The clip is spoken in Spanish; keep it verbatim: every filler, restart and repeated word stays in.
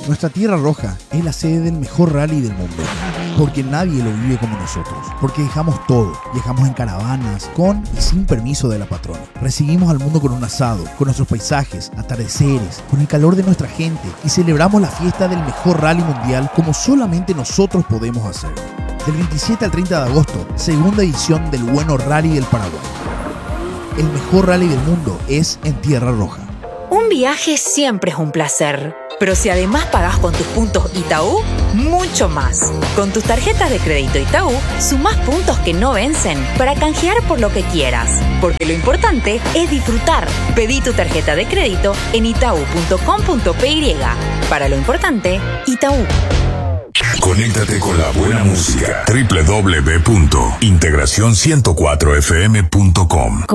Nuestra Tierra Roja es la sede del mejor rally del mundo, porque nadie lo vive como nosotros, porque dejamos todo, viajamos en caravanas, con y sin permiso de la patrona. Recibimos al mundo con un asado, con nuestros paisajes, atardeceres, con el calor de nuestra gente y celebramos la fiesta del mejor rally mundial como solamente nosotros podemos hacer. Del veintisiete al treinta de agosto, segunda edición del Bueno Rally del Paraguay. El mejor rally del mundo es en Tierra Roja. Un viaje siempre es un placer, pero si además pagás con tus puntos Itaú, mucho más. Con tus tarjetas de crédito Itaú, sumás puntos que no vencen para canjear por lo que quieras. Porque lo importante es disfrutar. Pedí tu tarjeta de crédito en itaú punto com punto pe y. Para lo importante, Itaú. Conéctate con la buena música. doble u doble u doble u punto integración ciento cuatro f m punto com